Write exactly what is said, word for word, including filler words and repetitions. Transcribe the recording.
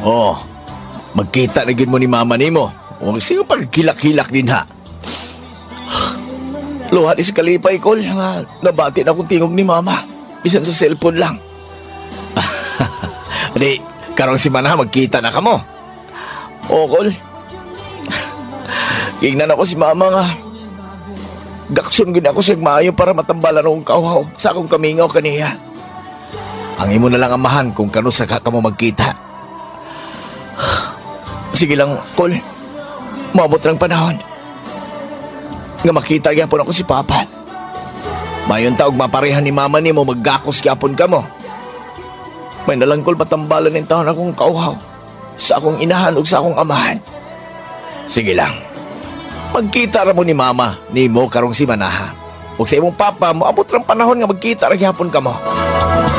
Oh, magkita na gid mo ni mama nimo. Huwag siya pagkilak-hilak din ha. Luha di si kalipay, Kol, nga nabati na akong tingog ni mama. Bisan sa cellphone lang. Di, karong si Mana magkita na ka mo. Oo, Kol. Tingnan ako si mama nga. Gakson gid ako siya maayo para matambalan akong kauhaw sa akong kamingaw kaniya. Ang imo na lang amahan kung kano sa ka mo magkita. Sige lang, Kol. Maabot lang panahon. Nga makita gyapon ako si Papa. Mayon taog maparehan ni mama ni mo maggakos gyapon ka mo. May nalang, Kol, matambalan ng taon akong kauhaw sa akong inahan ug sa akong amahan. Sige lang. Magkita ra mo ni mama ni mo karong si Manaha. Ug sa imong papa mo abot lang panahon nga magkita ra gyapon ka mo.